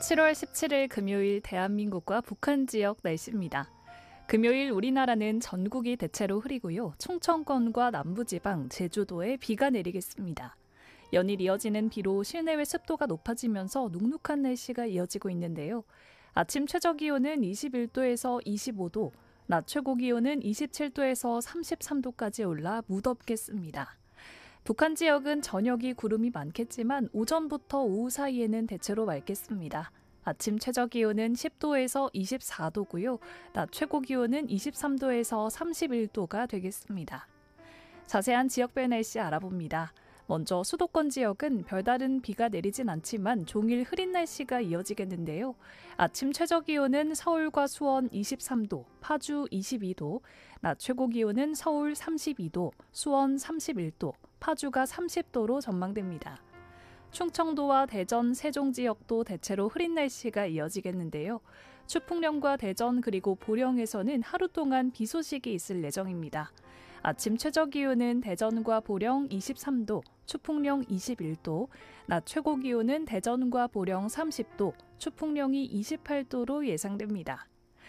7월 17일 금요일 대한민국과 북한 지역 날씨입니다. 금요일 우리나라는 전국이 대체로 흐리고요. 충청권과 남부지방, 제주도에 비가 내리겠습니다. 연일 이어지는 비로 실내외 습도가 높아지면서 눅눅한 날씨가 이어지고 있는데요. 아침 최저기온은 21도에서 25도, 낮 최고기온은 27도에서 33도까지 올라 무덥겠습니다. 북한 지역은 저녁이 구름이 많겠지만 오전부터 오후 사이에는 대체로 맑겠습니다. 아침 최저기온은 10도에서 24도고요. 낮 최고기온은 23도에서 31도가 되겠습니다. 자세한 지역별 날씨 알아봅니다. 먼저 수도권 지역은 별다른 비가 내리진 않지만 종일 흐린 날씨가 이어지겠는데요. 아침 최저기온은 서울과 수원 23도, 파주 22도, 낮 최고기온은 서울 32도, 수원 31도, 파주가 30도로 전망됩니다. 충청도와 대전, 세종 지역도 대체로 흐린 날씨가 이어지겠는데요. 추풍령과 대전 그리고 보령에서는 하루 동안 비 소식이 있을 예정입니다. 아침 최저기온은 대전과 보령 23도, 추풍령 21도, 낮 최고기온은 대전과 보령 30도, 추풍령이 28도로 예상됩니다.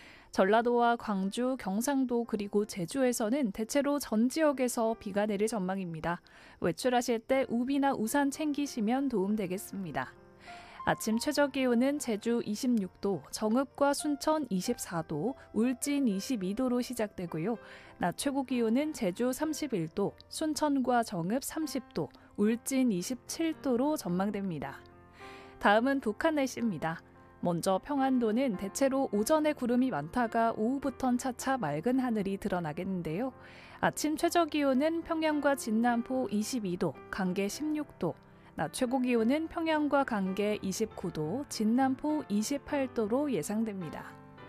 전라도와 광주, 경상도 그리고 제주에서는 대체로 전 지역에서 비가 내릴 전망입니다. 외출하실 때 우비나 우산 챙기시면 도움되겠습니다. 아침 최저기온은 제주 26도, 정읍과 순천 24도, 울진 22도로 시작되고요. 낮 최고기온은 제주 31도, 순천과 정읍 30도, 울진 27도로 전망됩니다. 다음은 북한 날씨입니다. 먼저 평안도는 대체로 오전에 구름이 많다가 오후부턴 차차 맑은 하늘이 드러나겠는데요. 아침 최저기온은 평양과 진남포 22도, 강계 16도, 낮 최고기온은 평양과 강계 29도, 진남포 28도로 예상됩니다.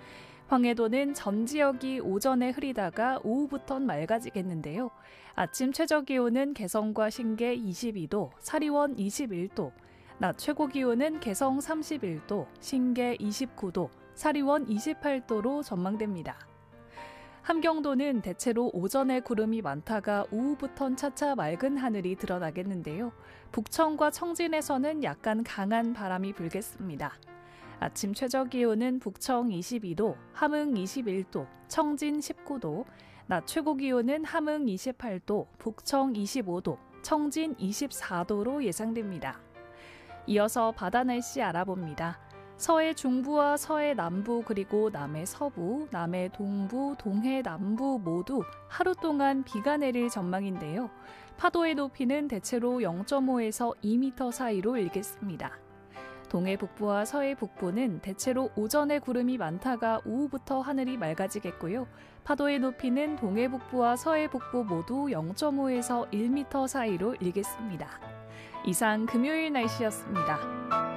황해도는 전 지역이 오전에 흐리다가 오후부턴 맑아지겠는데요. 아침 최저기온은 개성과 신계 22도, 사리원 21도, 낮 최고기온은 개성 31도, 신계 29도, 사리원 28도로 전망됩니다. 함경도는 대체로 오전에 구름이 많다가 오후부턴 차차 맑은 하늘이 드러나겠는데요. 북청과 청진에서는 약간 강한 바람이 불겠습니다. 아침 최저기온은 북청 22도, 함흥 21도, 청진 19도, 낮 최고기온은 함흥 28도, 북청 25도, 청진 24도로 예상됩니다. 이어서 바다 날씨 알아봅니다. 서해 중부와 서해 남부 그리고 남해 서부, 남해 동부, 동해 남부 모두 하루 동안 비가 내릴 전망인데요. 파도의 높이는 대체로 0.5에서 2m 사이로 일겠습니다. 동해 북부와 서해 북부는 대체로 오전에 구름이 많다가 오후부터 하늘이 맑아지겠고요. 파도의 높이는 동해 북부와 서해 북부 모두 0.5에서 1m 사이로 일겠습니다. 이상 금요일 날씨였습니다.